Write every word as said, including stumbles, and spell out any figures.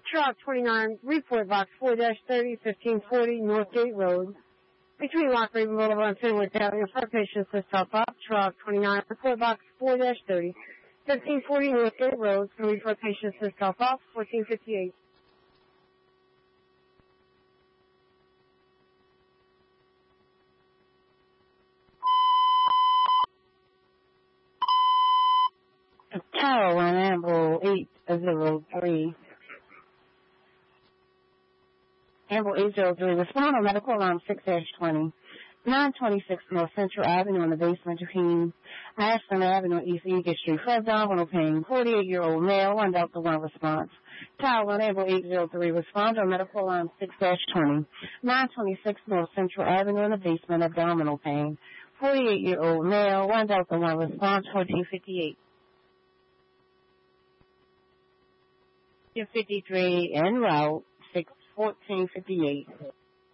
Truck twenty-nine, report box four dash thirty, fifteen forty Northgate Road. Between Lock Raven Boulevard and Fenwick Avenue for patients to stop up. Truck twenty-nine, report box four dash thirty, fifteen forty Northgate Road. For refer patients to stop up, fourteen fifty-eight. Tower one, Amble eight zero three. Amble eight zero three, respond on medical alarm six dash twenty. nine twenty-six North Central Avenue in the basement between Ashland Avenue and East Eagle Street. For abdominal pain, forty-eight-year-old male, one Delta one response. Tower one, Amble eight zero three, respond on medical alarm six dash twenty. nine twenty-six North Central Avenue in the basement, abdominal pain. forty-eight-year-old male, one Delta one response, fourteen fifty-eight. fifty-three en route, six fourteen fifty-eight.